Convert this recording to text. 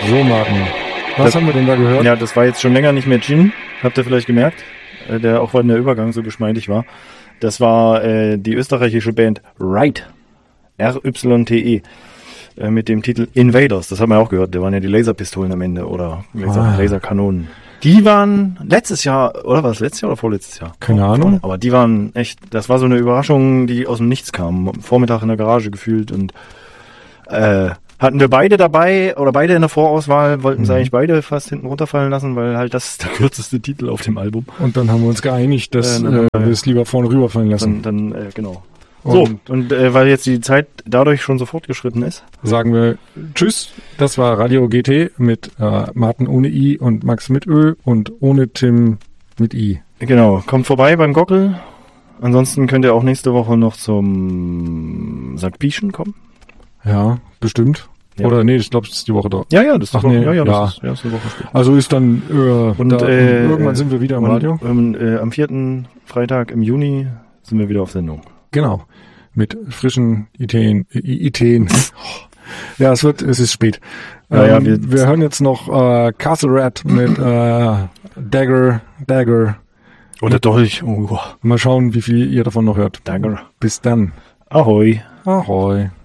So, Martin. Was haben wir denn da gehört? Ja, das war jetzt schon länger nicht mehr Gin. Habt ihr vielleicht gemerkt? Auch weil der Übergang so geschmeidig war. Das war die österreichische Band Rite. R-Y-T-E. Mit dem Titel Invaders. Das haben wir auch gehört. Da waren ja die Laserpistolen am Ende oder Laserkanonen. Die waren letztes Jahr, oder war das letztes Jahr oder vorletztes Jahr? Keine Ahnung. Aber die waren echt, das war so eine Überraschung, die aus dem Nichts kam. Am Vormittag in der Garage gefühlt und hatten wir beide dabei oder beide in der Vorauswahl, wollten sie eigentlich beide fast hinten runterfallen lassen, weil halt das ist der kürzeste Titel auf dem Album. Und dann haben wir uns geeinigt, dass wir es lieber vorne rüberfallen lassen. Genau. Und weil jetzt die Zeit dadurch schon so fortgeschritten ist, sagen wir Tschüss. Das war Radio GT mit Martin ohne I und Max mit Ö und ohne Tim mit I. Genau, kommt vorbei beim Gockel. Ansonsten könnt ihr auch nächste Woche noch zum St. Pieschen kommen. Ja, bestimmt. Ja. Oder nee, ich glaube, das ist die Woche da. Ja, das ist die Woche. Nee, das ist eine Woche später. Also ist dann irgendwann sind wir wieder im Radio. Am 4. Freitag im Juni sind wir wieder auf Sendung. Genau. Mit frischen Ideen. Ja, es ist spät. Wir hören jetzt noch Castle Rat mit Dagger. Oder Dolch. Mal schauen, wie viel ihr davon noch hört. Dagger. Bis dann. Ahoi. Ahoi.